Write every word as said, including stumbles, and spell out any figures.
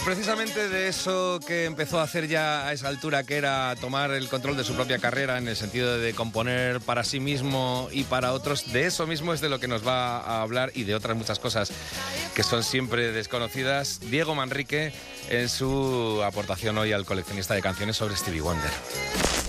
Precisamente de eso que empezó a hacer ya a esa altura, que era tomar el control de su propia carrera en el sentido de componer para sí mismo y para otros, de eso mismo es de lo que nos va a hablar y de otras muchas cosas que son siempre desconocidas, Diego Manrique, en su aportación hoy al coleccionista de canciones sobre Stevie Wonder.